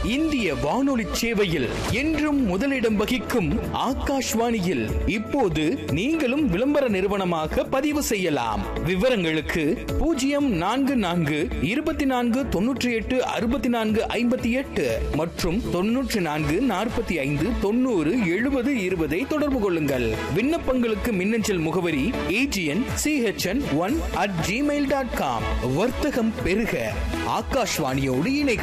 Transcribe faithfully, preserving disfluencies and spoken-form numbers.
இந்திய வானொலி சேவையில் என்றும் முதலிடம் வகிக்கும் ஆகாஷ்வாணியில் இப்போது நீங்களும் விளம்பர நிறுவனமாக பதிவு செய்யலாம். விவரங்களுக்கு பூஜ்ஜியம் நான்கு நான்கு இருபத்தி நான்கு தொன்னூற்றி எட்டு அறுபத்தி நான்கு ஐம்பத்தி எட்டு மற்றும் தொன்னூற்றி நான்கு நாற்பத்தி ஐந்து தொண்ணூறு எழுபது இருபதை தொடர்பு கொள்ளுங்கள். விண்ணப்பங்களுக்கு மின்னஞ்சல் முகவரி AGN CHN one at Gmail dot com. வர்த்தகம் பெருக ஆகாஷ்வாணியோடு இணை